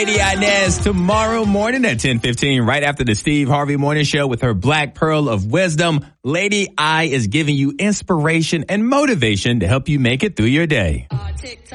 Lady Inez tomorrow morning at 10:15, right after the Steve Harvey Morning Show with her Black Pearl of Wisdom. Lady I is giving you inspiration and motivation to help you make it through your day.